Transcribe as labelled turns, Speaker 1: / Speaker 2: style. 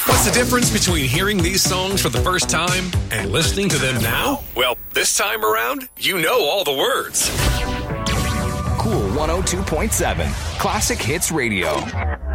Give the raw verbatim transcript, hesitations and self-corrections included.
Speaker 1: What's the difference between hearing these songs for the first time and listening to them now? Well, this time around, you know all the words.
Speaker 2: Cool one oh two point seven, Classic Hits Radio.